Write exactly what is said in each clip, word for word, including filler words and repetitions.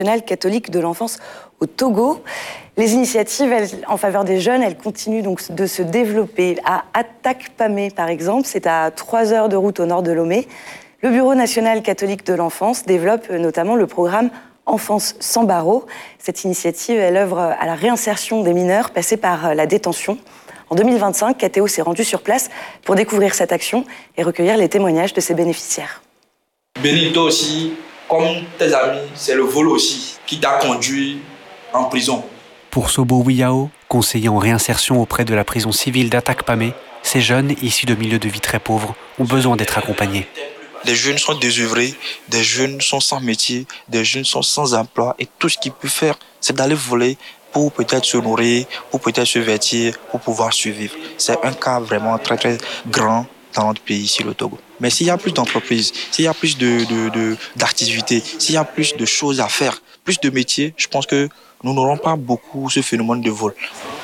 catholique de l'enfance au Togo. Les initiatives elles, en faveur des jeunes, elles continuent donc de se développer. À Atakpamé, par exemple, c'est à trois heures de route au nord de Lomé. Le Bureau national catholique de l'enfance développe notamment le programme Enfance sans barreaux. Cette initiative, elle œuvre à la réinsertion des mineurs passés par la détention. En deux mille vingt-cinq, K T O s'est rendu sur place pour découvrir cette action et recueillir les témoignages de ses bénéficiaires. Benito aussi, comme tes amis, c'est le vol aussi qui t'a conduit en prison. Pour Sobo Wiyao, conseiller en réinsertion auprès de la prison civile d'Atakpamé, ces jeunes, issus de milieux de vie très pauvres, ont besoin d'être accompagnés. Les jeunes sont désœuvrés, des jeunes sont sans métier, des jeunes sont sans emploi et tout ce qu'ils peuvent faire, c'est d'aller voler pour peut-être se nourrir, pour peut-être se vêtir, pour pouvoir survivre. C'est un cas vraiment très très grand dans notre pays, ici le Togo. Mais s'il y a plus d'entreprises, s'il y a plus de, de, de, d'activités, s'il y a plus de choses à faire, plus de métiers, je pense que nous n'aurons pas beaucoup ce phénomène de vol.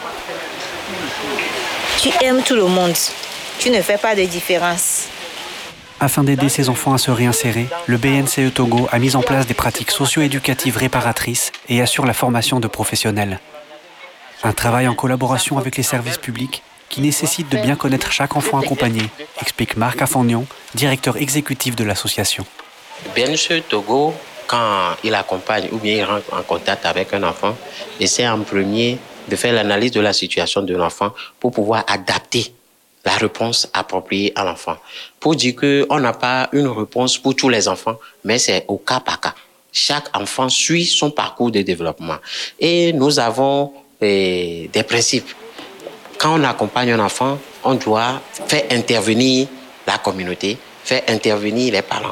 Tu aimes tout le monde, tu ne fais pas de différence. Afin d'aider ces enfants à se réinsérer, le B N C E Togo a mis en place des pratiques socio-éducatives réparatrices et assure la formation de professionnels. Un travail en collaboration avec les services publics qui nécessite de bien connaître chaque enfant accompagné, explique Marc Afognon, directeur exécutif de l'association. Le B N C E Togo, quand il accompagne ou bien il rentre en contact avec un enfant, essaie en premier de faire l'analyse de la situation de l'enfant pour pouvoir adapter la réponse appropriée à l'enfant. Pour dire qu'on n'a pas une réponse pour tous les enfants, mais c'est au cas par cas. Chaque enfant suit son parcours de développement. Et nous avons eh, des principes. Quand on accompagne un enfant, on doit faire intervenir la communauté, faire intervenir les parents.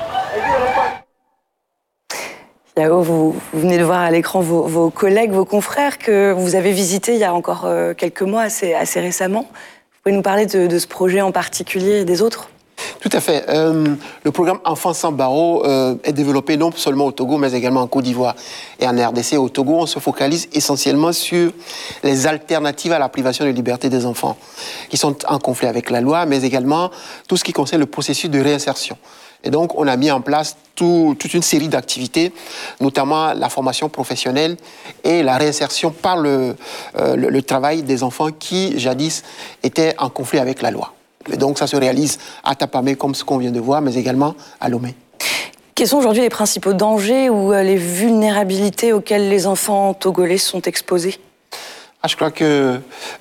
Yao, vous, vous venez de voir à l'écran vos, vos collègues, vos confrères que vous avez visités il y a encore euh, quelques mois, assez, assez récemment. Vous pouvez nous parler de, de ce projet en particulier et des autres ? Tout à fait. Euh, le programme Enfants sans barreaux euh, est développé non seulement au Togo, mais également en Côte d'Ivoire et en R D C. Au Togo, on se focalise essentiellement sur les alternatives à la privation de liberté des enfants, qui sont en conflit avec la loi, mais également tout ce qui concerne le processus de réinsertion. Et donc, on a mis en place tout, toute une série d'activités, notamment la formation professionnelle et la réinsertion par le, euh, le, le travail des enfants qui, jadis, étaient en conflit avec la loi. Et donc, ça se réalise à Tapamé, comme ce qu'on vient de voir, mais également à Lomé. Quels sont aujourd'hui les principaux dangers ou les vulnérabilités auxquelles les enfants togolais sont exposés ? Ah, je crois qu'il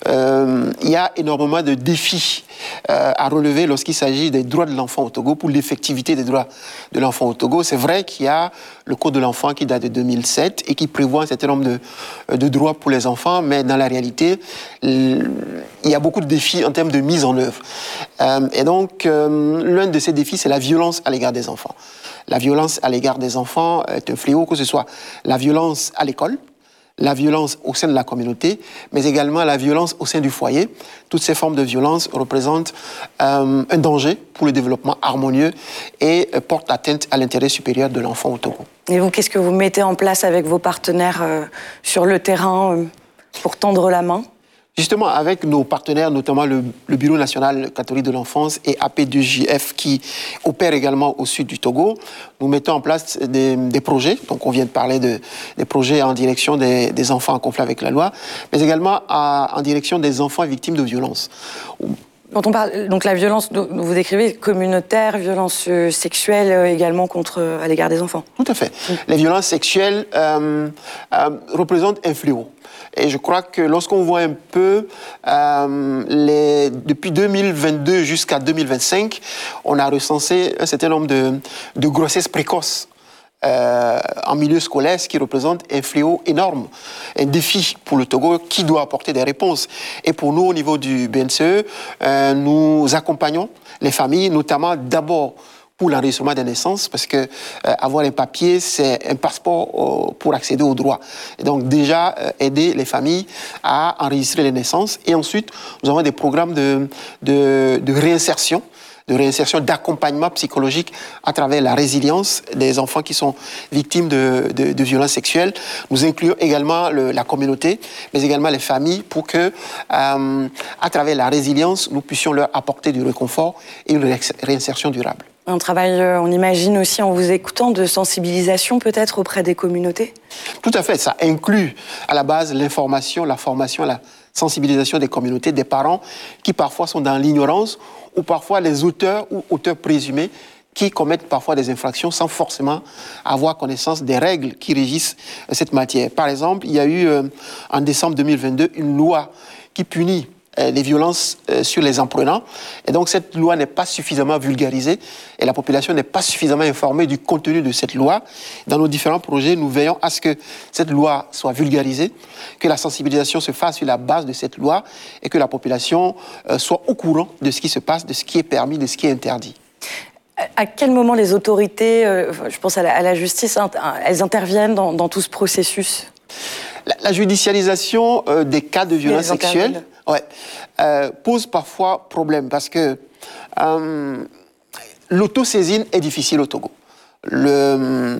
euh, y a énormément de défis euh, à relever lorsqu'il s'agit des droits de l'enfant au Togo, pour l'effectivité des droits de l'enfant au Togo. C'est vrai qu'il y a le Code de l'enfant qui date de deux mille sept et qui prévoit un certain nombre de, de droits pour les enfants, mais dans la réalité, il y a beaucoup de défis en termes de mise en œuvre. Euh, et donc, euh, l'un de ces défis, c'est la violence à l'égard des enfants. La violence à l'égard des enfants est un fléau, que ce soit la violence à l'école, la violence au sein de la communauté, mais également la violence au sein du foyer. Toutes ces formes de violence représentent euh, un danger pour le développement harmonieux et euh, portent atteinte à l'intérêt supérieur de l'enfant au Togo. Et vous, qu'est-ce que vous mettez en place avec vos partenaires euh, sur le terrain euh, pour tendre la main ? Justement, avec nos partenaires, notamment le, le Bureau national catholique de l'enfance et A P deux J F qui opère également au sud du Togo, nous mettons en place des, des projets. Donc, on vient de parler de, des projets en direction des, des enfants en conflit avec la loi, mais également à, en direction des enfants victimes de violences. Quand on parle, donc la violence, vous décrivez communautaire, violence sexuelle également contre, à l'égard des enfants. Tout à fait. Mmh. Les violences sexuelles euh, euh, représentent un fléau. Et je crois que lorsqu'on voit un peu, euh, les, depuis deux mille vingt-deux jusqu'à deux mille vingt-cinq, on a recensé un certain nombre de, de grossesses précoces euh, en milieu scolaire, ce qui représente un fléau énorme, un défi pour le Togo qui doit apporter des réponses. Et pour nous, au niveau du B N C E, euh, nous accompagnons les familles, notamment d'abord pour l'enregistrement des naissances, parce que euh, avoir un papier, c'est un passeport euh, pour accéder aux droits. Et donc déjà, euh, aider les familles à enregistrer les naissances. Et ensuite, nous avons des programmes de, de, de réinsertion, de réinsertion, d'accompagnement psychologique à travers la résilience des enfants qui sont victimes de, de, de violences sexuelles. Nous incluons également le, la communauté, mais également les familles pour que, euh, à travers la résilience, nous puissions leur apporter du réconfort et une réinsertion durable. Un travail, on imagine aussi en vous écoutant, de sensibilisation peut-être auprès des communautés? Tout à fait, ça inclut à la base l'information, la formation, la sensibilisation des communautés, des parents qui parfois sont dans l'ignorance ou parfois les auteurs ou auteurs présumés qui commettent parfois des infractions sans forcément avoir connaissance des règles qui régissent cette matière. Par exemple, il y a eu euh, en décembre deux mille vingt-deux une loi qui punit euh, les violences euh, sur les apprenants. Et donc cette loi n'est pas suffisamment vulgarisée et la population n'est pas suffisamment informée du contenu de cette loi. Dans nos différents projets, nous veillons à ce que cette loi soit vulgarisée, que la sensibilisation se fasse sur la base de cette loi et que la population euh, soit au courant de ce qui se passe, de ce qui est permis, de ce qui est interdit. À quel moment les autorités, euh, je pense à la, à la justice, hein, elles interviennent dans, dans tout ce processus? La, la judicialisation euh, des cas de violences sexuelles ouais, euh, pose parfois problème parce que euh, l'autosaisine est difficile au Togo. Le,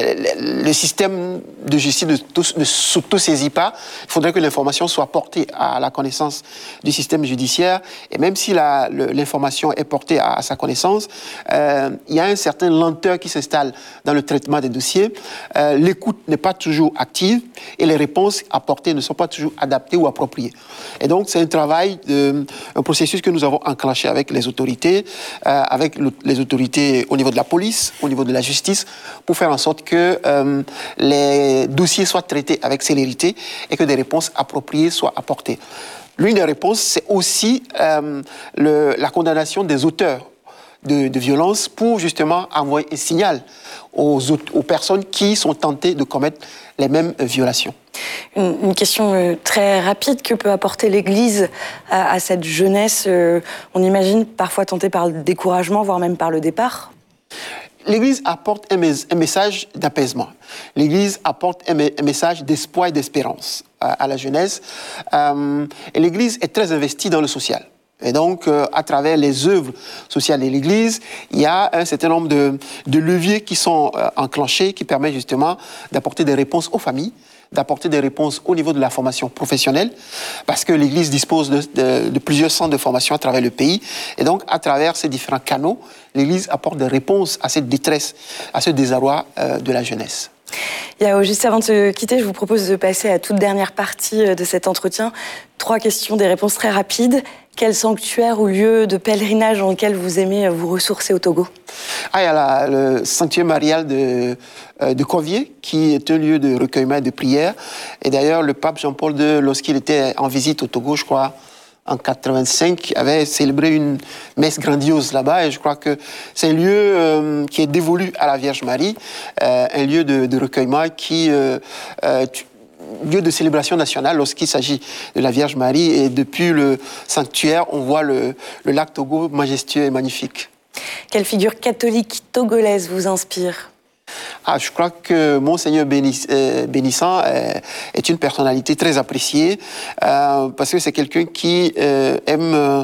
le, le système de justice ne, ne s'autosaisit pas. Il faudrait que l'information soit portée à la connaissance du système judiciaire. Et même si la, le, l'information est portée à, à sa connaissance, euh, il y a un certain lenteur qui s'installe dans le traitement des dossiers. Euh, l'écoute n'est pas toujours active et les réponses apportées ne sont pas toujours adaptées ou appropriées. Et donc, c'est un travail, de, un processus que nous avons enclenché avec les autorités, euh, avec le, les autorités au niveau de la police, au niveau de la justice, pour faire en sorte que euh, les dossiers soient traités avec célérité et que des réponses appropriées soient apportées. L'une des réponses, c'est aussi euh, le, la condamnation des auteurs de, de violences pour justement envoyer un signal aux, aux personnes qui sont tentées de commettre les mêmes violations. Une, une question euh, très rapide, que peut apporter l'Église à, à cette jeunesse, euh, on imagine parfois tentée par le découragement, voire même par le départ? L'Église apporte un, mes- un message d'apaisement. L'Église apporte un, me- un message d'espoir et d'espérance à, à la jeunesse. Euh, et l'Église est très investie dans le social. Et donc, euh, à travers les œuvres sociales de l'Église, il y a un certain nombre de, de leviers qui sont euh, enclenchés, qui permettent justement d'apporter des réponses aux familles, d'apporter des réponses au niveau de la formation professionnelle, parce que l'Église dispose de, de, de plusieurs centres de formation à travers le pays. Et donc, à travers ces différents canaux, l'Église apporte des réponses à cette détresse, à ce désarroi euh, de la jeunesse. Il y a, juste avant de se quitter, je vous propose de passer à la toute dernière partie de cet entretien. Trois questions, des réponses très rapides. Quel sanctuaire ou lieu de pèlerinage dans lequel vous aimez vous ressourcer au Togo? Ah, il y a la, le sanctuaire marial de, euh, de Corvier, qui est un lieu de recueillement et de prière. Et d'ailleurs, le pape Jean-Paul deux, lorsqu'il était en visite au Togo, je crois, en quatre-vingt-cinq, avait célébré une messe grandiose là-bas. Et je crois que c'est un lieu euh, qui est dévolu à la Vierge Marie, euh, un lieu de, de recueillement qui... Euh, euh, tu, lieu de célébration nationale lorsqu'il s'agit de la Vierge Marie. Et depuis le sanctuaire, on voit le, le lac Togo majestueux et magnifique. Quelle figure catholique togolaise vous inspire? Ah, je crois que Monseigneur Béniss, euh, Bénissant euh, est une personnalité très appréciée euh, parce que c'est quelqu'un qui euh, aime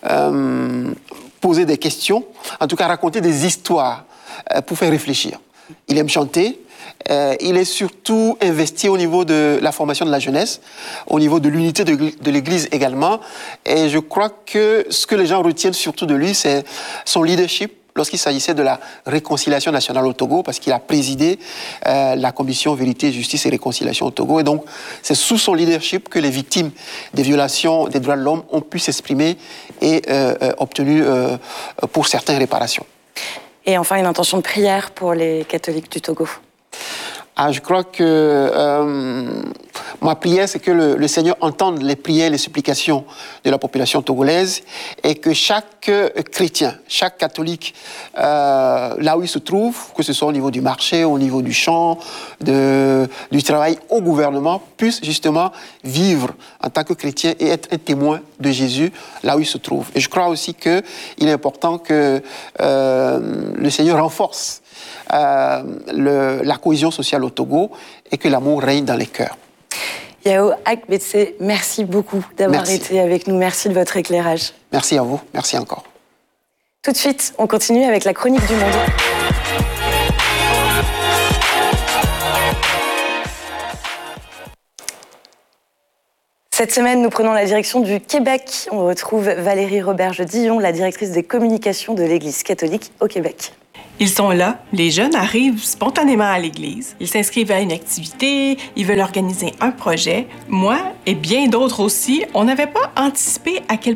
euh, poser des questions, en tout cas raconter des histoires euh, pour faire réfléchir. Il aime chanter. Euh, il est surtout investi au niveau de la formation de la jeunesse, au niveau de l'unité de, de l'Église également. Et je crois que ce que les gens retiennent surtout de lui, c'est son leadership lorsqu'il s'agissait de la réconciliation nationale au Togo, parce qu'il a présidé euh, la commission Vérité, Justice et Réconciliation au Togo. Et donc, c'est sous son leadership que les victimes des violations des droits de l'homme ont pu s'exprimer et euh, euh, obtenu euh, pour certaines réparations. Et enfin, une intention de prière pour les catholiques du Togo. Ah, je crois que euh, ma prière, c'est que le, le Seigneur entende les prières, les supplications de la population togolaise et que chaque euh, chrétien, chaque catholique, euh, là où il se trouve, que ce soit au niveau du marché, au niveau du champ, de, du travail, au gouvernement, puisse justement vivre en tant que chrétien et être un témoin de Jésus là où il se trouve. Et je crois aussi qu'il est important que euh, le Seigneur renforce Euh, le, la cohésion sociale au Togo et que l'amour règne dans les cœurs. Yao Akbetse, merci beaucoup d'avoir merci. été avec nous. Merci de votre éclairage. Merci à vous. Merci encore. Tout de suite, on continue avec la chronique du monde. Cette semaine, nous prenons la direction du Québec. On retrouve Valérie Roberge-Dillon, la directrice des communications de l'Église catholique au Québec. Ils sont là. Les jeunes arrivent spontanément à l'église. Ils s'inscrivent à une activité, ils veulent organiser un projet. Moi et bien d'autres aussi, on n'avait pas anticipé à quel